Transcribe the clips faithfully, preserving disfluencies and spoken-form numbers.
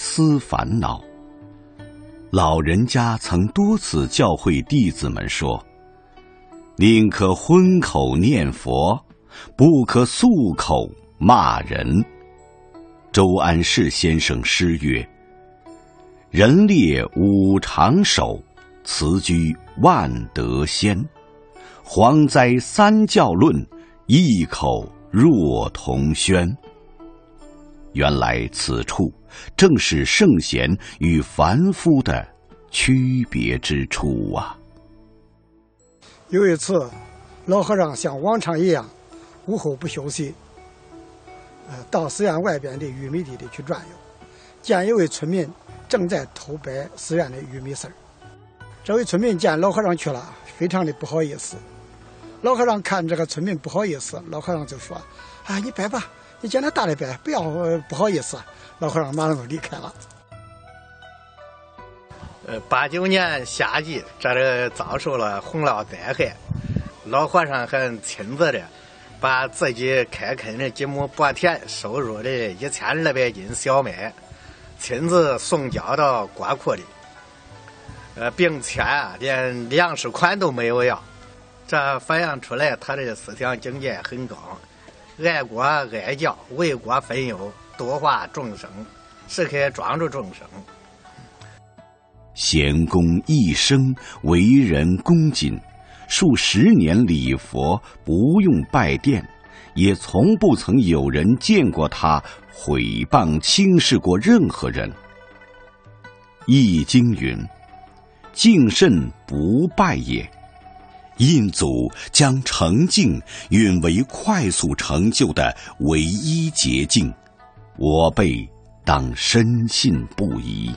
思烦恼。老人家曾多次教诲弟子们说：宁可荤口念佛，不可素口骂人。周安世先生诗曰：人列五常守，辞居万德先。蝗灾三教论，异口若同轩。原来此处正是圣贤与凡夫的区别之处啊。 有一次，老和尚像往常一样，午后不休息，呃，到寺院外边的玉米地里去转悠，见一位村民正在偷掰寺院的玉米丝儿。这位村民见老和尚去了，非常的不好意思。老和尚看这个村民不好意思，老和尚就说：“啊，你掰吧，你见他大的掰，不要、呃、不好意思。”老和尚马上就离开了。 呃，八九年夏季，这里遭受了洪涝灾害，老和尚还亲自的把自己开垦的几亩薄田收入的一千二百斤小麦，亲自送交到国库里，呃，并且啊，连粮食款都没有要。这反映出来他的思想境界很高，爱国爱教，为国分忧，度化众生，时刻庄助众生。 贤公一生为人恭谨，数十年礼佛，不用拜殿，也从不曾有人见过他毁谤轻视过任何人。易经云：敬慎不败也。印祖将成敬允为快速成就的唯一捷径，我辈当深信不疑。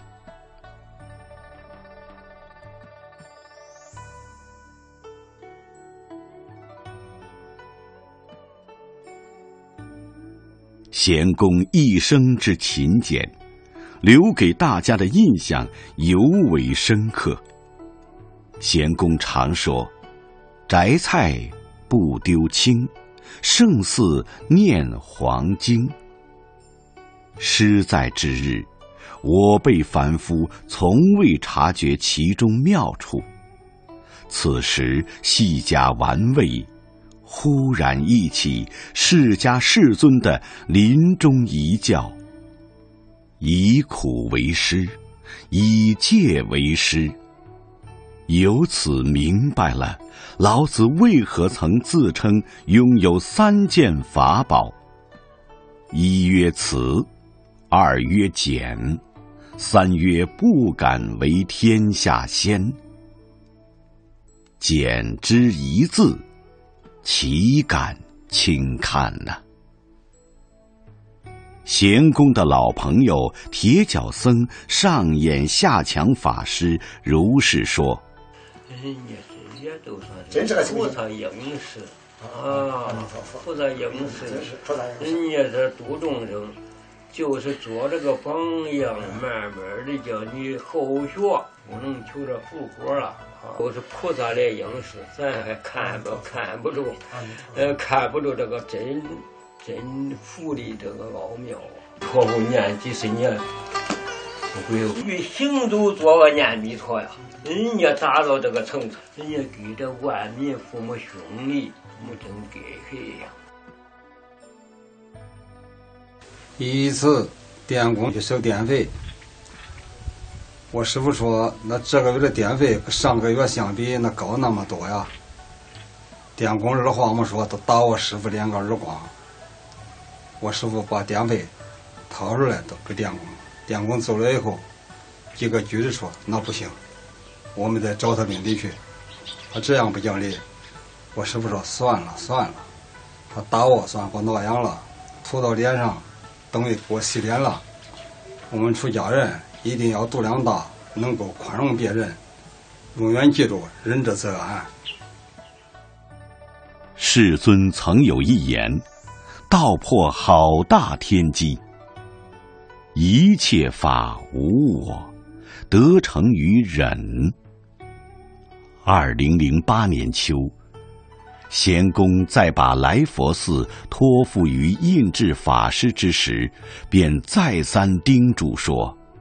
贤公一生之勤俭，留给大家的印象尤为深刻。贤公常说：摘菜不丢青，胜似念黄经。诗在之日，我辈凡夫从未察觉其中妙处，此时细加玩味，忽然忆起释迦世尊的临终遗教：以苦为师，以戒为师。由此明白了老子为何曾自称拥有三件法宝：一曰慈，二曰俭，三曰不敢为天下先。俭之一字，岂敢轻看呢？贤公的老朋友铁脚僧上演下强法师如是说： 人家这些都算是菩萨应时啊，菩萨应时，人家这度众生，就是做这个榜样，慢慢的叫你后学，不能求着福果了。都是菩萨来应时，咱还看不看不住，呃，看不住这个真真福的这个奥妙啊！错不念几十年，不会与行走做个念弥陀呀。人家达到这个程度，人家给这万民父母兄弟，我真给谁呀？ 一次电工去收电费，我师傅说，那这个月的电费跟上个月相比，那高那么多呀。电工二话没说，都打我师傅两个耳光。我师傅把电费掏出来都给电工，电工走了以后，几个句子说：“那不行，我们得找他领地去。”他这样不讲理。我师傅说：“算了算了，他打我算给我挠痒了，涂到脸上，等于给我洗脸了。我们出家人一定要度量大，能够宽容别人，永远记住仁者则安。” 世尊曾有一言，道破好大天机：一切法无我，得成于忍。二零零八年秋，贤公在把来佛寺托付于印智法师之时，便再三叮嘱说：